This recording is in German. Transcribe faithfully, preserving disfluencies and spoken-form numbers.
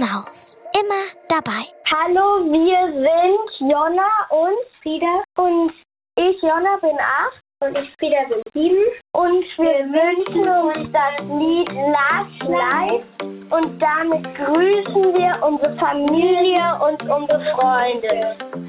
Haus. Immer dabei. Hallo, wir sind Jonna und Frieda. Und ich, Jonna, bin acht und ich, Frieda, bin sieben. Und wir wünschen uns das Lied Last Life. Und damit grüßen wir unsere Familie und unsere Freunde.